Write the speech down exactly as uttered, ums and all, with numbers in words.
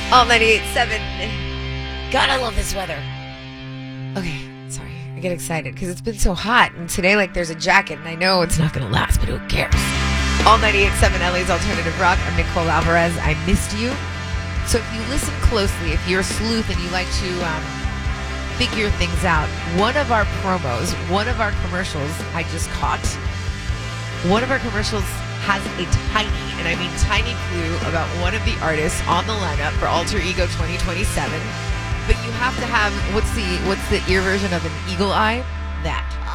All ninety-eight point seven. God, I love this weather. Okay, sorry. I get excited because it's been so hot. And today, like, there's a jacket, and I know it's not going to last, but who cares? All ninety-eight point seven L A's Alternative Rock. I'm Nicole Alvarez. I missed you. So if you listen closely, if you're a sleuth and you like to um, figure things out, one of our promos, one of our commercials I just caught, one of our commercials has a tiny, and I mean tiny clue about one of the artists on the lineup for Alter Ego twenty twenty-seven. But you have to have, what's the what's the ear version of an eagle eye? That.